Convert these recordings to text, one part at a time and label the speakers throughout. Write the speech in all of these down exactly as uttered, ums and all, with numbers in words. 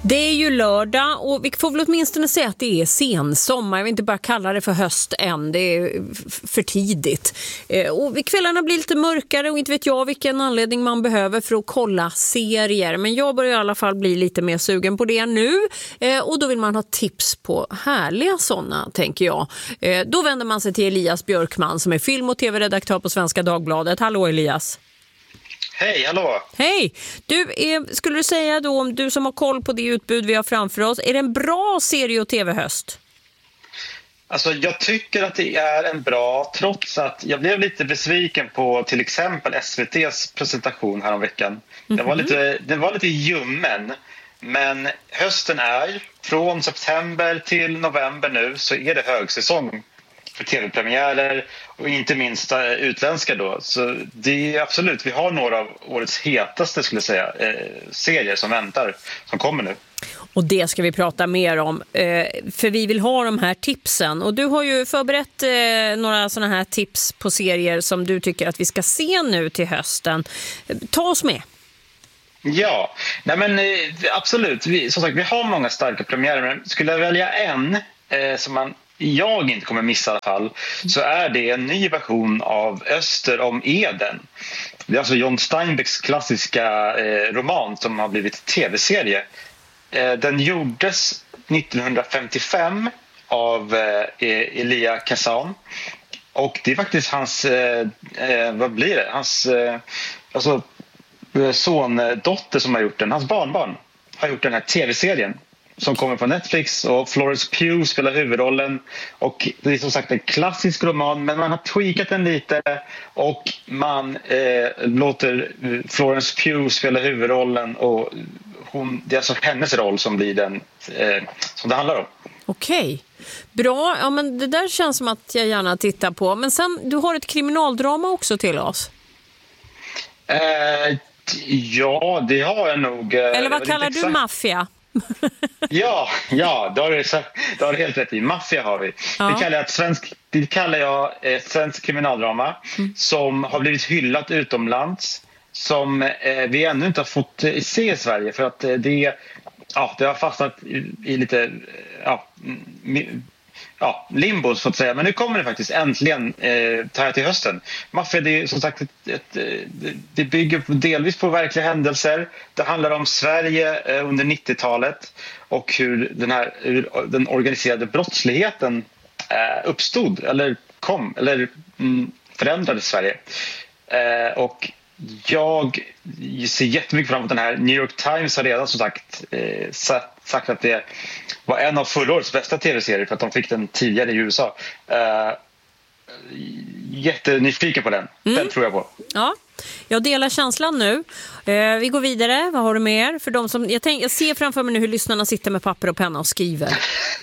Speaker 1: Det är ju lördag och vi får väl åtminstone säga att det är sensommar. Jag vill inte bara kalla det för höst än, det är för tidigt. Och kvällarna blir lite mörkare och inte vet jag vilken anledning man behöver för att kolla serier. Men jag börjar i alla fall bli lite mer sugen på det nu. Och då vill man ha tips på härliga sådana, tänker jag. Då vänder man sig till Elias Björkman som är film- och tv-redaktör på Svenska Dagbladet. Hallå Elias!
Speaker 2: Hej, hallå!
Speaker 1: Hej! Du, är, skulle du säga då, om du som har koll på det utbud vi har framför oss, är det en bra serie- och tv-höst?
Speaker 2: Alltså jag tycker att det är en bra, trots att jag blev lite besviken på till exempel S V T:s presentation här om veckan. Mm-hmm. Det var lite, det var lite ljummen, men hösten är, från september till november nu, så är det högsäsong för tv-premiärer och inte minst utländska då. Så det är absolut, vi har några av årets hetaste skulle jag säga, eh, serier som väntar, som kommer nu.
Speaker 1: Och det ska vi prata mer om, eh, för vi vill ha de här tipsen. Och du har ju förberett eh, några sådana här tips på serier som du tycker att vi ska se nu till hösten. Ta oss med.
Speaker 2: Ja, nej men eh, absolut. Vi, som sagt, vi har många starka premiärer, men skulle jag välja en eh, som man jag inte kommer missa i alla fall, så är det en ny version av Öster om Eden. Det är alltså John Steinbecks klassiska eh, roman som har blivit tv-serie. Eh, den gjordes nittonhundrafemtiofem av eh, Elia Kazan. Och det är faktiskt hans, eh, eh, vad blir det? Hans eh, alltså, sondotter som har gjort den. Hans barnbarn har gjort den här tv-serien som kommer på Netflix, och Florence Pugh spelar huvudrollen, och det är som sagt en klassisk roman, men man har tweakat den lite och man eh, låter Florence Pugh spela huvudrollen, och hon, det är alltså hennes roll som blir den eh, som det handlar om.
Speaker 1: Okej, bra. Ja, men det där känns som att jag gärna tittar på. Men sen, du har ett kriminaldrama också till oss.
Speaker 2: Eh, ja, det har jag nog. Eh,
Speaker 1: Eller vad kallar du maffia?
Speaker 2: ja, ja, det har du, det har du helt rätt i. Maffia har vi. Ja. Det kallar jag, ett svensk, det kallar jag ett svensk kriminaldrama mm. som har blivit hyllat utomlands, som eh, vi ännu inte har fått eh, se i Sverige, för att eh, det, ja, det har fastnat i, i lite ja, mi, ja, limbo så att säga. Men nu kommer det faktiskt äntligen eh, här till hösten. Maffia, det är som sagt ett, ett, ett, det bygger delvis på verkliga händelser. Det handlar om Sverige eh, under nittiotalet och hur den här hur den organiserade brottsligheten eh, uppstod eller kom eller mm, förändrade Sverige. Eh, och jag ser jättemycket fram emot den här. New York Times har redan som sagt eh, sagt att det var en av förra årets bästa tv-serier, för att de fick den tidigare i U S A. Uh, jättenyfiken på den. Mm. Den tror jag på.
Speaker 1: Ja, jag delar känslan nu. Uh, vi går vidare. Vad har du mer? För de som, jag, tänk, jag ser framför mig nu hur lyssnarna sitter med papper och penna och skriver.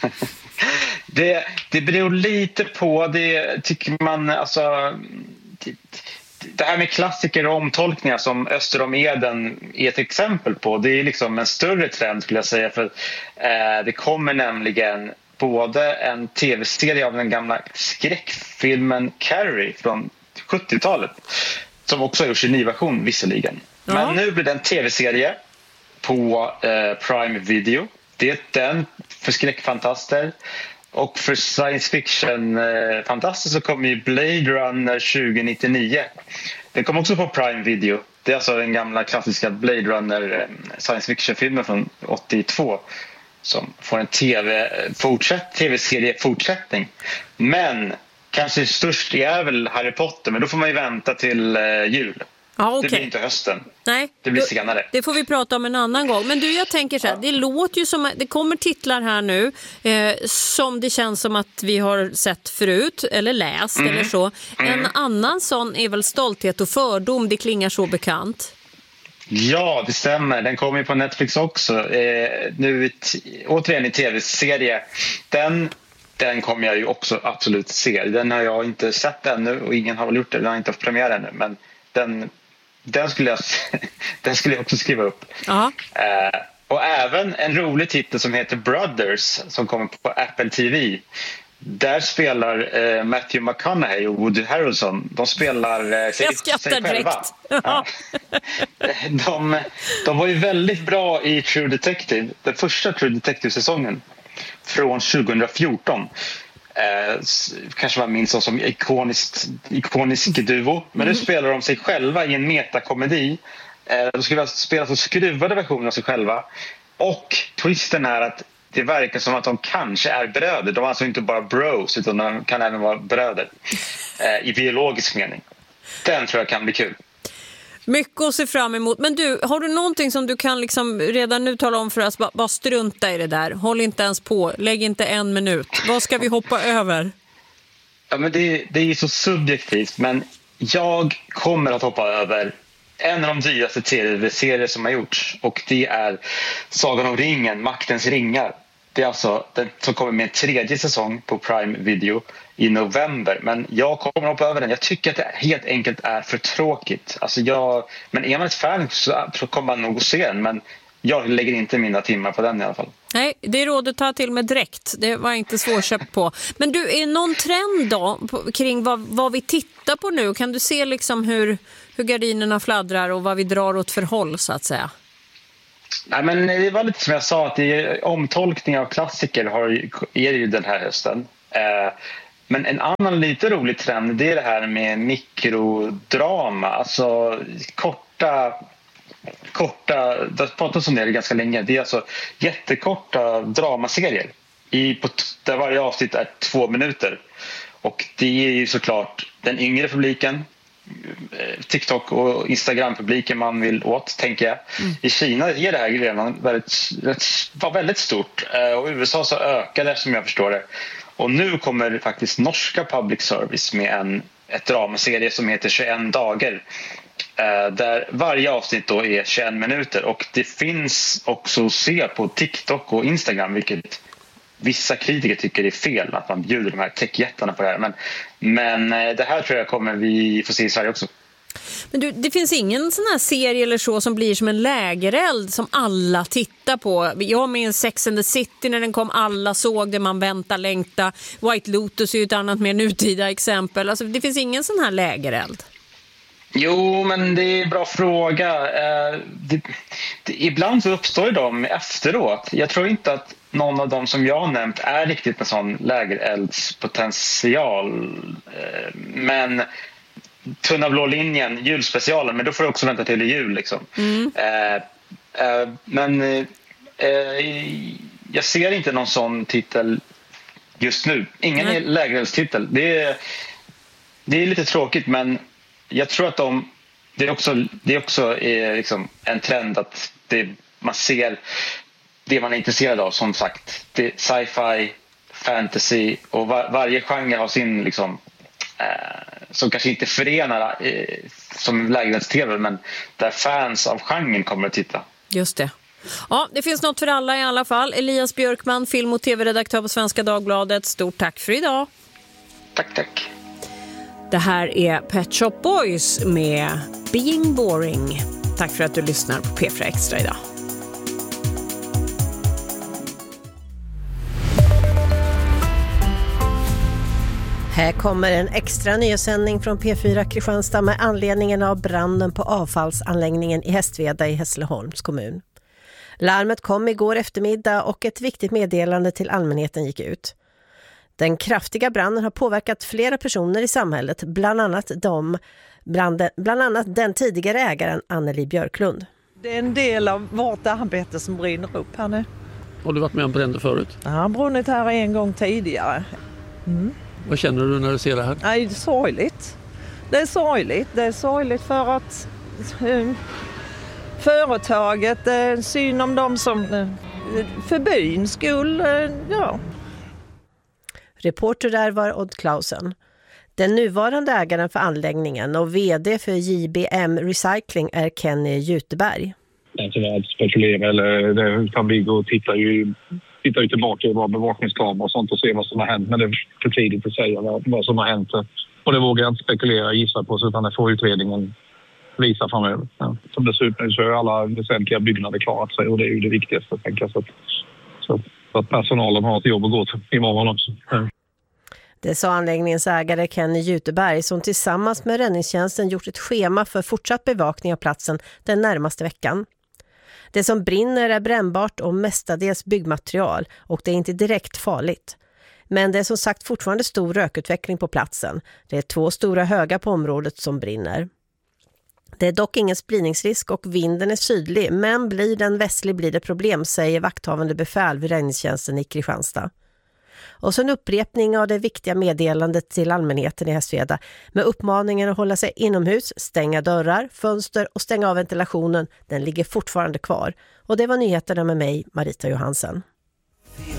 Speaker 2: det, det beror lite på. Det tycker man, alltså... Det, det här med klassiker och omtolkningar som Öster om Eden är ett exempel på, det är liksom en större trend skulle jag säga, för eh, det kommer nämligen både en tv-serie av den gamla skräckfilmen Carrie från sjuttiotalet, som också har gjorts i ny version visserligen. Ja. Men nu blir det en tv-serie på eh, Prime Video. Det är den för skräckfantaster. Och för science fiction-fantaster så kommer ju Blade Runner tjugo nittionio. Den kommer också på Prime Video. Det är alltså den gamla klassiska Blade Runner science fiction-filmen från åttiotvå som får en tv-fortsätt, tv-serie-fortsättning. Men kanske störst är väl Harry Potter, men då får man ju vänta till eh, jul. Ah, okay. Det blir inte hösten.
Speaker 1: Nej,
Speaker 2: det blir
Speaker 1: då,
Speaker 2: senare.
Speaker 1: Det får vi prata om en annan gång. Men du, jag tänker så här, ja. Det låter ju som, det kommer titlar här nu eh, som det känns som att vi har sett förut eller läst mm. eller så. Mm. En annan sån är väl Stolthet och fördom, det klingar så bekant.
Speaker 2: Ja, det stämmer. Den kommer ju på Netflix också. Eh, nu t- återigen i tv-serie. Den Den kommer jag ju också absolut se. Den har jag inte sett ännu och ingen har väl gjort det. Den har inte haft premiär ännu, men den Den skulle, jag, den skulle jag också skriva upp. Eh, och även en rolig titel som heter Brothers, som kommer på Apple T V. där spelar eh, Matthew McConaughey och Woody Harrelson. De spelar eh, sig, sig själva. Ja. de, de var ju väldigt bra i True Detective, den första True Detective-säsongen från tjugo fjorton. Eh, kanske man minns som ikonisk, ikonisk duo. Men nu mm. spelar de sig själva i en metakomedi. Eh, de skulle spela så skruvade versioner av sig själva. Och twisten är att det verkar som att de kanske är bröder. De är alltså inte bara bros, utan de kan även vara bröder. Eh, I biologisk mening. Den tror jag kan bli kul.
Speaker 1: Mycket att se fram emot. Men du, har du någonting som du kan liksom redan nu tala om för oss? Bara, bara strunta i det där. Håll inte ens på. Lägg inte en minut. Vad ska vi hoppa över?
Speaker 2: Ja, men det, det är så subjektivt. Men jag kommer att hoppa över en av de dyraste tv-serier som har gjorts. Och det är Sagan om ringen, Maktens ringar. Det är alltså den som kommer med en tredje säsong på Prime Video i november. Men jag kommer hoppa över den. Jag tycker att det helt enkelt är för tråkigt. Alltså jag, men är man ett fan så kommer man nog att se den. Men jag lägger inte mina timmar på den i alla fall.
Speaker 1: Nej, det rådet tar till med direkt. Det var inte svårköpt på. Men du, är det någon trend då på, kring vad, vad vi tittar på nu? Kan du se liksom hur, hur gardinerna fladdrar och vad vi drar åt för håll så att säga?
Speaker 2: Nej, men det var lite som jag sa, att det är omtolkning av klassiker har, är det ju den här hösten. Eh, men en annan lite rolig trend, det är det här med mikrodrama. Alltså korta, korta det har pratats om det ganska länge. Det är alltså jättekorta dramaserier i, på, där varje avsnitt är två minuter. Och det är ju såklart den yngre publiken, TikTok och Instagram-publiken man vill åt, tänker jag. Mm. I Kina är det här redan väldigt, var väldigt stort. Och i U S A så ökar det, som jag förstår det. Och nu kommer faktiskt norska public service med en ett dramaserie som heter tjugoett dagar. Där varje avsnitt då är tjugoett minuter. Och det finns också att se på TikTok och Instagram, vilket vissa kritiker tycker det är fel att man bjuder de här techjättarna på det här. Men, men det här tror jag kommer vi få se i Sverige också.
Speaker 1: Men du, det finns ingen sån här serie eller så som blir som en lägereld som alla tittar på. Jag minns Sex and the City när den kom, alla såg det, man väntar, längta. White Lotus är ju ett annat mer nutida exempel. Alltså, det finns ingen sån här lägereld.
Speaker 2: Jo, men det är en bra fråga. Eh, det, det, ibland så uppstår de efteråt. Jag tror inte att någon av dem som jag har nämnt är riktigt en sån lägereldspotential. Eh, men Tunna blå linjen, julspecialen, men då får du också vänta till jul liksom. Mm. Eh, eh, men eh, jag ser inte någon sån titel just nu. Ingen mm. lägereldstitel. Det är, det är lite tråkigt, men jag tror att de, det är också, det är också är liksom en trend att det, man ser det man är intresserad av, som sagt. Det är sci-fi, fantasy och var, varje genre har sin liksom, eh, som kanske inte förenar eh, som lägereldstv, men där fans av genren kommer att titta.
Speaker 1: Just det. Ja, det finns något för alla i alla fall. Elias Björkman, film- och tv-redaktör på Svenska Dagbladet. Stort tack för idag.
Speaker 2: Tack, tack.
Speaker 1: Det här är Pet Shop Boys med Being Boring. Tack för att du lyssnar på P fyra Extra idag. Här kommer en extra nyhetssändning från P fyra Kristianstad med anledningen av branden på avfallsanläggningen i Hästveda i Hässleholms kommun. Larmet kom igår eftermiddag och ett viktigt meddelande till allmänheten gick ut. Den kraftiga branden har påverkat flera personer i samhället, bland annat, de, branden, bland annat den tidigare ägaren Anneli Björklund.
Speaker 3: Det är en del av vårt arbete som brinner upp här nu.
Speaker 4: Har du varit med om bränder förut?
Speaker 3: Jag har brunnit här en gång tidigare. Mm.
Speaker 4: Vad känner du när du ser det här?
Speaker 3: Nej, det är sorgligt. Det är sorgligt. Det är sorgligt för att uh, företaget, det är synd om dem som uh, för byns skull, uh, ja.
Speaker 1: Reporter där var Odd Clausen. Den nuvarande ägaren för anläggningen och vd för J B M Recycling är Kenny Juteberg.
Speaker 5: Alltså att spekulera, eller det kan vi gå och titta ju, titta ju tillbaka i våra bevakningskameror och sånt och se vad som har hänt. Men det är för tidigt att säga vad, vad som har hänt. Och det vågar jag inte spekulera och gissa på, så utan det får utredningen visa framöver. Ja. Som dessutom så är alla väsentliga byggnader klarat sig och det är ju det viktigaste, tänker jag. Så att, så att personalen har ett jobb att gå till imorgon också. Ja.
Speaker 6: Det sa anläggningens ägare Kenny Juteberg som tillsammans med räddningstjänsten gjort ett schema för fortsatt bevakning av platsen den närmaste veckan. Det som brinner är brännbart och mestadels byggmaterial och det är inte direkt farligt. Men det är som sagt fortfarande stor rökutveckling på platsen. Det är två stora högar på området som brinner. Det är dock ingen spridningsrisk och vinden är sydlig, men blir den västlig blir det problem, säger vakthavande befäl vid räddningstjänsten i Kristianstad. Och så en upprepning av det viktiga meddelandet till allmänheten i Hästveda med uppmaningen att hålla sig inomhus, stänga dörrar, fönster och stänga av ventilationen. Den ligger fortfarande kvar. Och det var nyheterna med mig, Marita Johansen.